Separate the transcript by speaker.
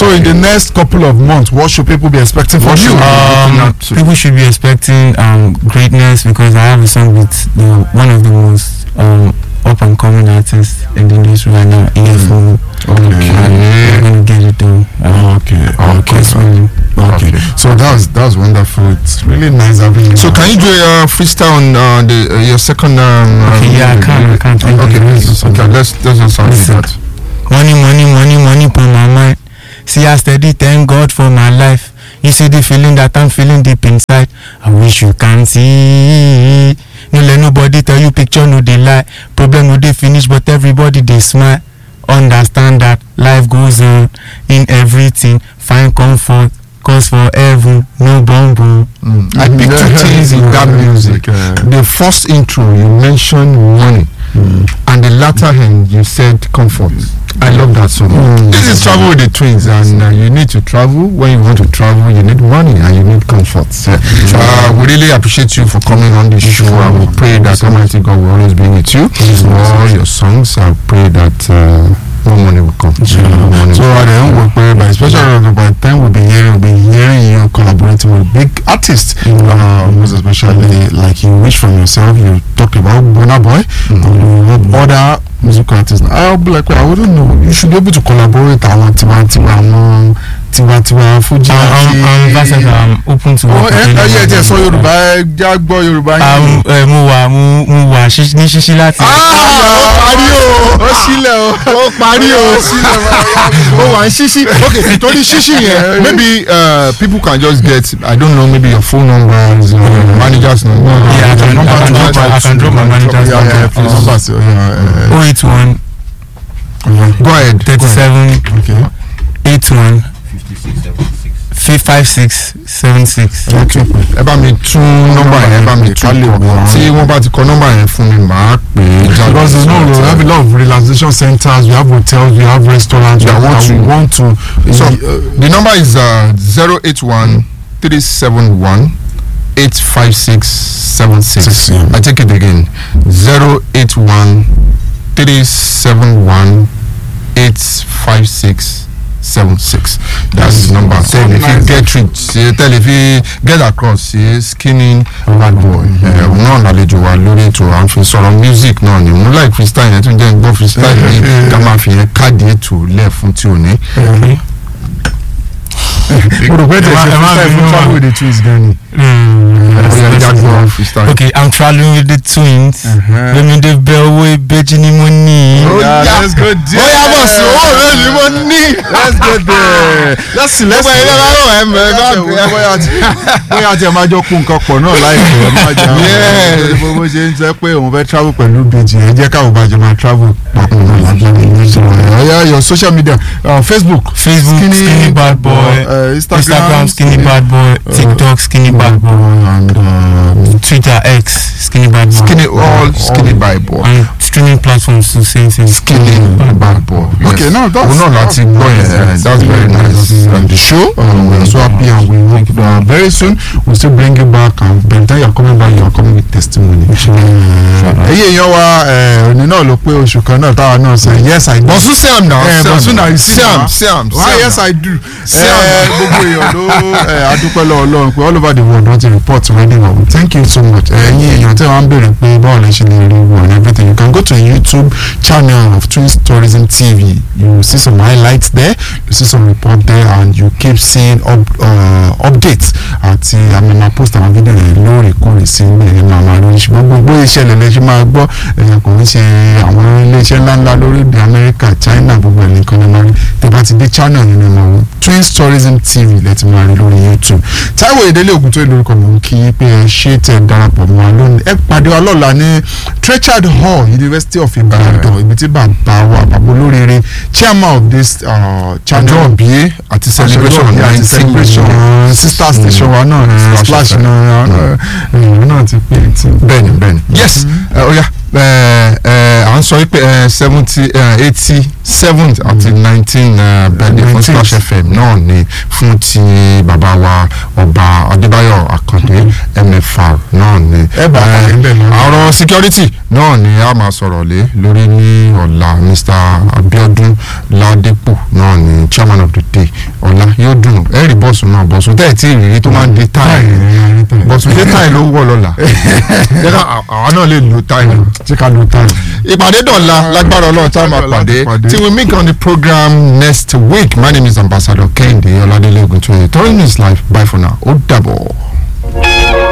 Speaker 1: So in the next couple of months, what should people be expecting from you?
Speaker 2: People should be expecting greatness, because I have a song with one of the most up and coming artists in the industry right now, EFO.
Speaker 1: Okay.
Speaker 2: I'm gonna get it done.
Speaker 1: Okay. So that's wonderful. It's really nice having you.
Speaker 3: So can you do a freestyle on your second?
Speaker 2: I can.
Speaker 3: Okay, let's just sound that.
Speaker 2: Money upon my mind. See, I steady, thank God for my life. You see the feeling that I'm feeling deep inside. I wish you can see. No let nobody tell you picture no they lie. Problem no they finish, but everybody they smile. Understand that life goes on in everything. Find comfort, cause for heaven no bumble.
Speaker 3: I picked two things in that music. The first intro you mentioned money, and the latter end you said comfort. I love that so much. This is Travel with the Twins, and you need to travel. When you want to travel, you need money and you need comfort. We really appreciate you for coming on this show. I will pray that Almighty God will always be with you. All your songs, I pray that more money will come.
Speaker 1: So at the end, we'll pray, but especially by the time we'll be hearing you collaborating with big artists, most especially like you wish from yourself. You talk about Burna Boy, other musical artists. I'll be like, I wouldn't know. You should be able to collaborate. Tiwa Fuji.
Speaker 2: I'm versatile. I'm open to work.
Speaker 1: So Yorùbá.
Speaker 2: Mo wà ní ṣíṣí láti.
Speaker 3: Ó parí o. Okay, torí ṣíṣí yẹn, maybe people can just get, I don't know, maybe your phone numbers, manager's number.
Speaker 2: Yeah, I can drop my manager's number. 081.
Speaker 3: Go ahead.
Speaker 2: 37.
Speaker 1: Okay.
Speaker 2: 81. 5676.
Speaker 3: ẹ bá mi tún nọ́mbà yẹn, ẹ bá mi tún kọ tí wọ́n bá ti kọ nọ́mbà yẹn fún mi màá pè é.
Speaker 1: Because we have a lot of relaxation centers, we have hotels, we have restaurants. We want to.
Speaker 3: So the number is 081 371 85676. I take it again. 081 371 85676. That's his number. Tell if you get rich, tell if you get across, skinny bad boy. Náà lálejò wa lórí ètò à ń fi sọ̀rọ̀ music náà ni mo like freestyle yẹn tó jẹ́ ń gbọ́ freestyle yẹn ká máa fi yẹn káàdì ètò lẹ̀ fún tí ò ní.
Speaker 1: Travel with the Twins, Gani.
Speaker 2: Okay, I'm traveling with the Twins. Let me the bell way Virginia money.
Speaker 1: Let's go there. Let's go there. Let's bóyá tí ẹ máa jọ kún nǹkan pọ̀ náà láìpẹ́ ẹ máa jà bó ṣe ń jẹ́ pé òun fẹ́ travel pẹ̀lú Bèjì ẹ jẹ́ káwọn bá jọ máa travel papọ̀ náà lájọ́ your social media Facebook
Speaker 2: skinny bad boy, Instagram skinny bad boy, TikTok skinny bad boy, and Twitter X skinny bad boy,
Speaker 3: skinny bad boy,
Speaker 2: and streaming platforms to say
Speaker 3: skinny bad boy.
Speaker 1: Okay, now that's
Speaker 3: very nice.
Speaker 1: And the show, we're so happy, and we hope very soon we'll still bring you back, and by the time you're coming with testimony. Èyí èèyàn wa òní náà ló pé oṣù kan náà táwa náà sọ yes I do.
Speaker 3: Bọ̀sún Sam now.
Speaker 1: Bọ̀sún náà
Speaker 3: Sam.
Speaker 1: Why yes I do. Gbogbo èèyàn ló adúpẹ́ lọ́wọ́ Ọlọ́run pé all over the world wọ́n ti report already. Thank you so much. Ẹ̀yin èèyàn tí wọ́n ń béèrè pé báwo lè ṣe lè rí wọn and everything, you can go to the YouTube channel of Twins Tourism TV. You see some highlights there, you see some report there, and you keep seeing updates àti àmàmà post àwọn fídíò yẹn lóòrèkóòrè sí ẹ̀yìn màmá lórí ṣùgbọ́n gbogbo ìṣẹ̀lẹ̀ lè ṣe máa gbọ́ ẹ̀yìn kò ní ṣe àwọn iléeṣẹ́ ńláńlá lórílẹ̀ Amẹ́ríkà, China, gbogbo ẹ̀ nìkan ní máa rí tẹ́ bá ti dé channel yẹn ní máa wọ Twins Tourism TV lẹ́tí máa rí lórí YouTube. Táíwò Ìdélé Ògúntóyè lórúkọ mò ń kí pé ẹ ṣe tẹ̀ darapọ̀ mọ́ wa lónìí. Ẹ pàdé wa lọ́la ní Trechard Hall, University of Ibadan, ibi tí bàbá wa bàbá olóríire chairman of this channel
Speaker 3: ọjọ́ àti celebration
Speaker 1: sister station wa náà Splash náà ti pé
Speaker 3: bẹ́ẹ̀ni yes oya à ń sọ pé 87 àti 19 birthday fún Splash FM náà ni fún ti bàbá wa Ọba Adébáyọ̀ Àkàndé MFR náà ni ọ̀rọ̀ security náà ni a máa sọ̀rọ̀ lé lórí ní ọ̀la Mr. Abiodun Ládépò náà ni chairman of the day ọ̀la yóò dùn ẹ̀rì bọ́ọ̀sù náà bọ́ọ̀sù tẹ́ ẹ̀ tí ìrírí tó máa ń dé táì bọ́ọ̀sù dé táì ló wọ̀ lọ́la àwa náà lè lo táì
Speaker 1: ṣé ká lo táì.
Speaker 3: ìpàdé dọ̀la lágbára ọlọ́run tá a máa pàdé till we meet on the program next week. My name is Ambassador Kehinde Oladele Oguntoye. Touring is life. Bye for now. Ó dàbọ̀.